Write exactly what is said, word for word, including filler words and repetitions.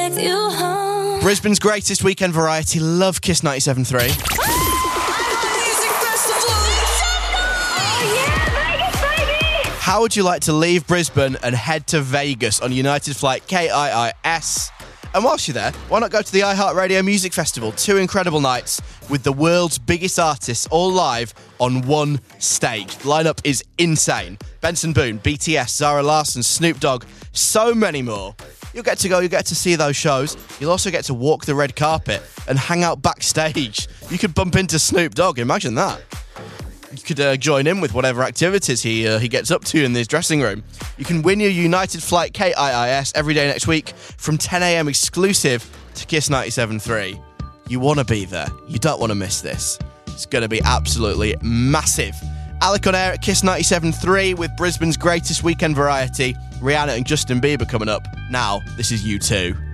take you home. Brisbane's greatest weekend variety. Love Kiss ninety-seven point three. How would you like to leave Brisbane and head to Vegas on United Flight K I I S? And whilst you're there, why not go to the iHeartRadio Music Festival? Two incredible nights with the world's biggest artists all live on one stage. The lineup is insane. Benson Boone, B T S, Zara Larsson, Snoop Dogg, so many more. You'll get to go, you'll get to see those shows. You'll also get to walk the red carpet and hang out backstage. You could bump into Snoop Dogg, imagine that. You could uh, join in with whatever activities he uh, he gets up to in his dressing room. You can win your United Flight K I I S every day next week from ten a.m. exclusive to Kiss ninety-seven point three. You want to be there. You don't want to miss this. It's going to be absolutely massive. Alec on air at Kiss ninety-seven point three with Brisbane's greatest weekend variety. Rihanna and Justin Bieber coming up. Now, this is U two.